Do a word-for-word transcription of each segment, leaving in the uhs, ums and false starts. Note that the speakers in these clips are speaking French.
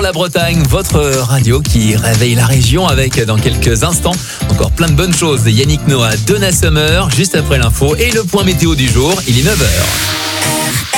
la Bretagne, votre radio qui réveille la région avec, dans quelques instants, encore plein de bonnes choses. Yannick Noah, Donna Summer, juste après l'info et le point météo du jour, il est neuf heures.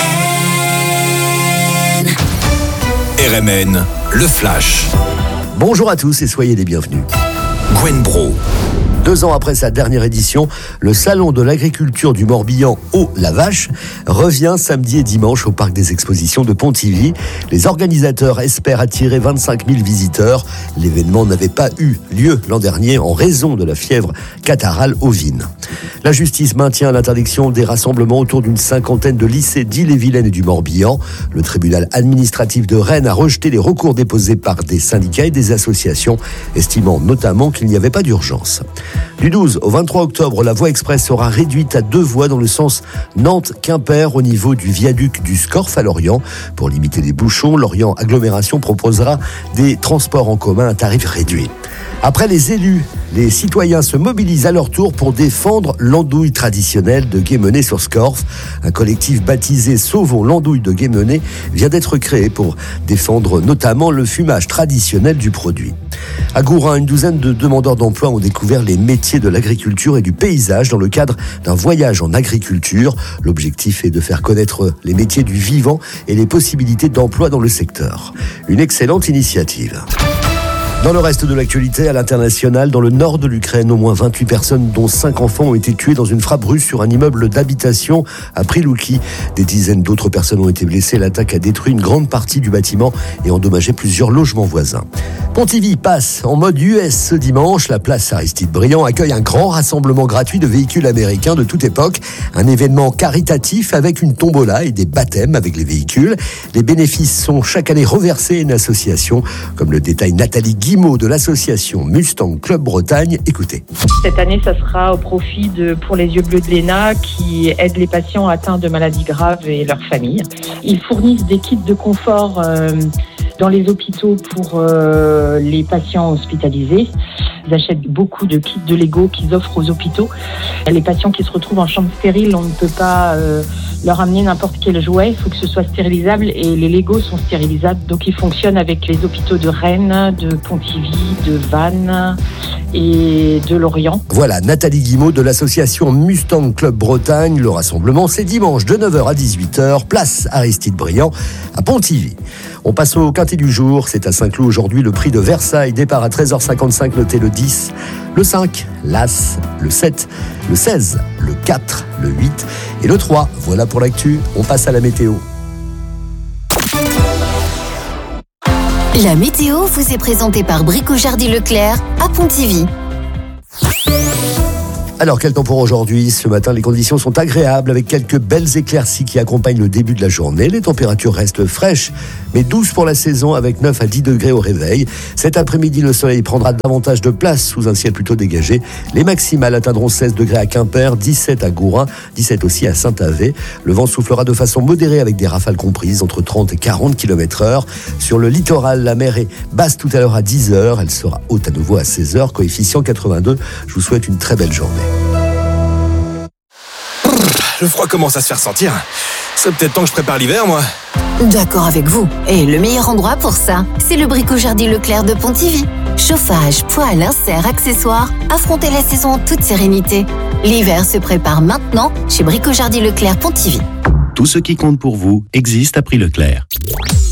R M N, le flash. Bonjour à tous et soyez les bienvenus. Gwen Bro. Deux ans après sa dernière édition, le Salon de l'agriculture du Morbihan au La Vache revient samedi et dimanche au Parc des Expositions de Pontivy. Les organisateurs espèrent attirer vingt-cinq mille visiteurs. L'événement n'avait pas eu lieu l'an dernier en raison de la fièvre catarrhale ovine. La justice maintient l'interdiction des rassemblements autour d'une cinquantaine de lycées d'Ille-et-Vilaine et du Morbihan. Le tribunal administratif de Rennes a rejeté les recours déposés par des syndicats et des associations, estimant notamment qu'il n'y avait pas d'urgence. Du douze au vingt-trois octobre, la voie express sera réduite à deux voies dans le sens Nantes-Quimper au niveau du viaduc du Scorff à Lorient. Pour limiter les bouchons, Lorient Agglomération proposera des transports en commun à tarif réduit. Après les élus, les citoyens se mobilisent à leur tour pour défendre l'andouille traditionnelle de Guémené-sur-Scorff. Un collectif baptisé Sauvons l'andouille de Guémené vient d'être créé pour défendre notamment le fumage traditionnel du produit. À Gourin, une douzaine de demandeurs d'emploi ont découvert les métiers de l'agriculture et du paysage dans le cadre d'un voyage en agriculture. L'objectif est de faire connaître les métiers du vivant et les possibilités d'emploi dans le secteur. Une excellente initiative. Dans le reste de l'actualité, à l'international, dans le nord de l'Ukraine, au moins vingt-huit personnes, dont cinq enfants, ont été tuées dans une frappe russe sur un immeuble d'habitation à Prilouki. Des dizaines d'autres personnes ont été blessées. L'attaque a détruit une grande partie du bâtiment et endommagé plusieurs logements voisins. Pontivy passe en mode U S ce dimanche. La place Aristide-Briand accueille un grand rassemblement gratuit de véhicules américains de toute époque. Un événement caritatif avec une tombola et des baptêmes avec les véhicules. Les bénéfices sont chaque année reversés à une association, comme le détaille Nathalie Guimau de l'association Mustang Club Bretagne. Écoutez. Cette année, ça sera au profit de Pour les yeux bleus de l'E N A qui aide les patients atteints de maladies graves et leurs familles. Ils fournissent des kits de confort euh, dans les hôpitaux pour euh, les patients hospitalisés. Ils achètent beaucoup de kits de Lego qu'ils offrent aux hôpitaux. Les patients qui se retrouvent en chambre stérile, on ne peut pas euh, leur amener n'importe quel jouet. Il faut que ce soit stérilisable et les Legos sont stérilisables. Donc ils fonctionnent avec les hôpitaux de Rennes, de Pontivy, de Vannes et de Lorient. Voilà, Nathalie Guimau de l'association Mustang Club Bretagne. Le rassemblement, c'est dimanche de neuf heures à dix-huit heures, place Aristide-Briand à Pontivy. On passe au quintet du jour. C'est à Saint-Cloud aujourd'hui le prix de Versailles. Départ à treize heures cinquante-cinq, notez le dix, le cinq, l'As, le sept, le seize, le quatre, le huit et le trois. Voilà pour l'actu. On passe à la météo. La météo vous est présentée par Brico Jardy Leclerc à Pontivy. Alors, quel temps pour aujourd'hui ? Ce matin, les conditions sont agréables avec quelques belles éclaircies qui accompagnent le début de la journée. Les températures restent fraîches, mais douces pour la saison avec neuf à dix degrés au réveil. Cet après-midi, le soleil prendra davantage de place sous un ciel plutôt dégagé. Les maximales atteindront seize degrés à Quimper, dix-sept à Gourin, dix-sept aussi à Saint-Avé. Le vent soufflera de façon modérée avec des rafales comprises entre trente et quarante kilomètres heure. Sur le littoral, la mer est basse tout à l'heure à dix heures. Elle sera haute à nouveau à seize heures, coefficient quatre-vingt-deux. Je vous souhaite une très belle journée. Le froid commence à se faire sentir. C'est peut-être temps que je prépare l'hiver, moi. D'accord avec vous. Et le meilleur endroit pour ça, c'est le Brico Jardy Leclerc de Pontivy. Chauffage, poêle, insert, accessoires, affrontez la saison en toute sérénité. L'hiver se prépare maintenant chez Brico Jardy Leclerc Pontivy. Tout ce qui compte pour vous existe à prix Leclerc.